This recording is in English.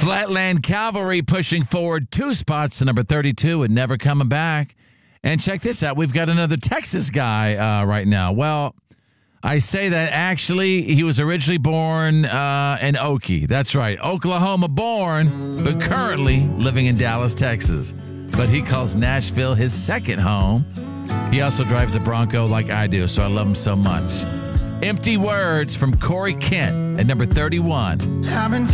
Flatland Cavalry pushing forward 2 spots to number 32 and never coming back. And check this out. We've got another Texas guy right now. Well, I say that actually he was originally born in Okie. That's right. Oklahoma born, but currently living in Dallas, Texas. But he calls Nashville his second home. He also drives a Bronco like I do, so I love him so much. Empty Words from Corey Kent at number 31.